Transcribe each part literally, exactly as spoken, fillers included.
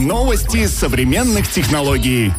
Новости современных технологий.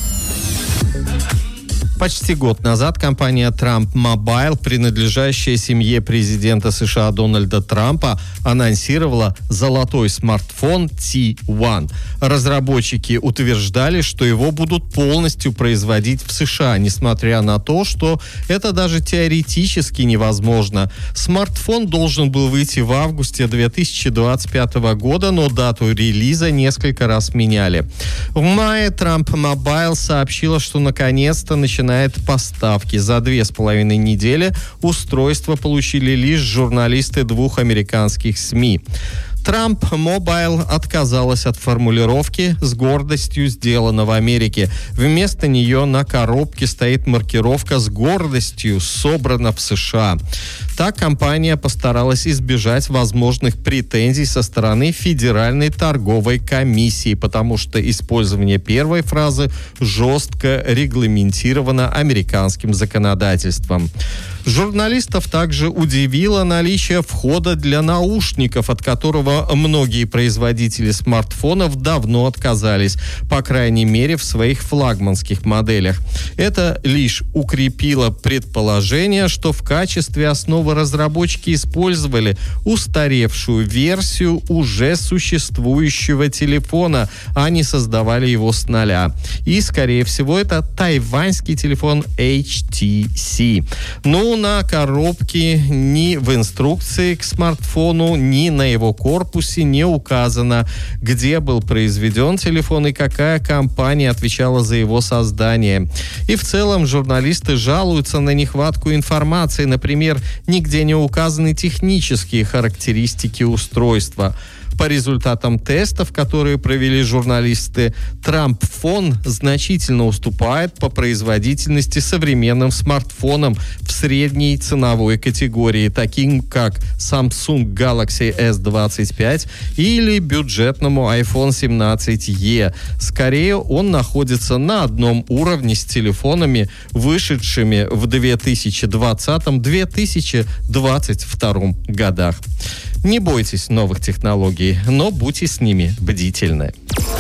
Почти год назад компания Trump Mobile, принадлежащая семье президента США Дональда Трампа, анонсировала золотой смартфон ти один. Разработчики утверждали, что его будут полностью производить в США, несмотря на то, что это даже теоретически невозможно. Смартфон должен был выйти в августе две тысячи двадцать пятого года, но дату релиза несколько раз меняли. В мае Trump Mobile сообщила, что наконец-то начинает поставки. За две с половиной недели устройство получили лишь журналисты двух американских СМИ. Trump Mobile отказалась от формулировки «с гордостью сделано в Америке». Вместо нее на коробке стоит маркировка «с гордостью собрано в США». Так компания постаралась избежать возможных претензий со стороны Федеральной торговой комиссии, потому что использование первой фразы жестко регламентировано американским законодательством. Журналистов также удивило наличие входа для наушников, от которого многие производители смартфонов давно отказались, по крайней мере в своих флагманских моделях. Это лишь укрепило предположение, что в качестве основы разработчики использовали устаревшую версию уже существующего телефона, а не создавали его с нуля. И, скорее всего, это тайваньский телефон эйч ти си. Но на коробке ни в инструкции к смартфону, ни на его корпусе не указано, где был произведен телефон и какая компания отвечала за его создание. И в целом журналисты жалуются на нехватку информации. Например, нигде не указаны технические характеристики устройства. По результатам тестов, которые провели журналисты, Trump Phone значительно уступает по производительности современным смартфонам в средней ценовой категории, таким как Samsung Galaxy эс двадцать пять или бюджетному айфон семнадцать и. Скорее, он находится на одном уровне с телефонами, вышедшими в две тысячи двадцатом — две тысячи двадцать втором годах. Не бойтесь новых технологий, но будьте с ними бдительны.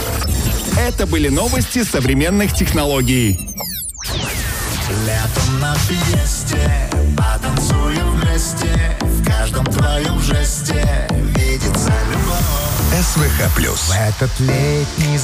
Это были новости современных технологий. Летом на фиесте, потанцуем вместе, в каждом твоем жесте видится любовь. СВХ плюс. В этот летний